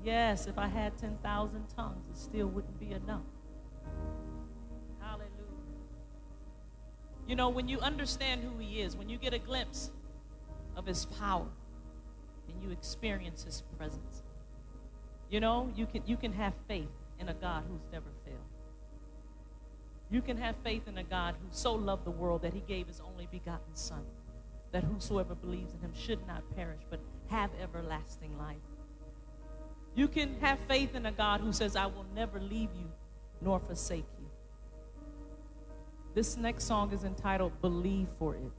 Yes, if I had 10,000 tongues, it still wouldn't be enough. Hallelujah. You know, when you understand who he is, when you get a glimpse of his power and you experience his presence, you know, you can have faith in a God who's never failed. You can have faith in a God who so loved the world that he gave his only begotten Son, that whosoever believes in him should not perish but have everlasting life. You can have faith in a God who says, I will never leave you nor forsake you. This next song is entitled Believe for It.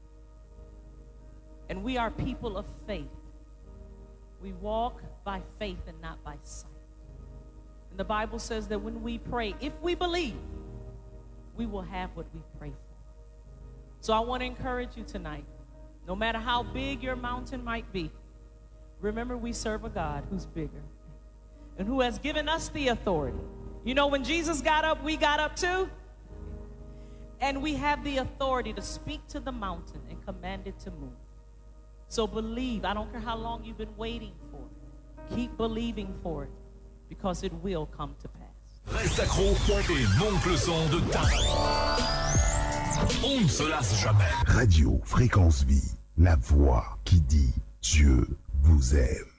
And we are people of faith. We walk by faith and not by sight. And the Bible says that when we pray, if we believe, we will have what we pray for. So I want to encourage you tonight, no matter how big your mountain might be, remember we serve a God who's bigger and who has given us the authority. You know, when Jesus got up, we got up too. And we have the authority to speak to the mountain and command it to move. So believe. I don't care how long you've been waiting for it. Keep believing for it, because it will come to pass. Reste accro et monte le son de ta on ne se lasse jamais. Radio Fréquence Vie, la voix qui dit Dieu vous aime.